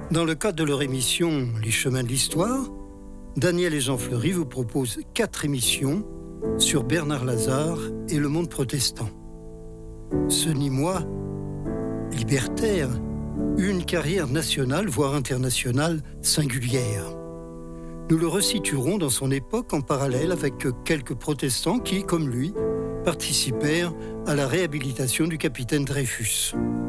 Dans le cadre de leur émission Les Chemins de l'Histoire, Daniel et Jean Fleury vous proposent 4 émissions sur Bernard Lazare et le monde protestant. Ce Nîmois, libertaire, eut une carrière nationale, voire internationale, singulière. Nous le resituerons dans son époque en parallèle avec quelques protestants qui, comme lui, participèrent à la réhabilitation du capitaine Dreyfus.